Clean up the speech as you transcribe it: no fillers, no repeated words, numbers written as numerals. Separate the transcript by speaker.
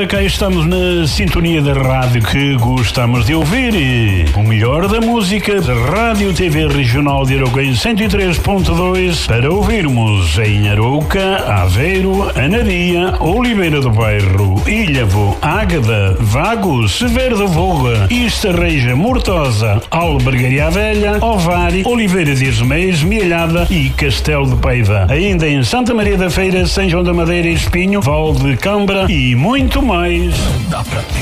Speaker 1: Ora, cá estamos na sintonia da rádio que gostamos de ouvir e o melhor da música da Rádio TV Regional de Arouca em 103.2 para ouvirmos em Arouca, Aveiro, Anadia, Oliveira do Bairro, Ilhavo, Águeda, Vagos, Severo da Voga, Estarreja, Mortosa, Albergaria Velha, Ovar, Oliveira de Esmeios, Mielhada e Castelo de Paiva. Ainda em Santa Maria da Feira, São João da Madeira e Espinho, Val de Cambra e muito mais.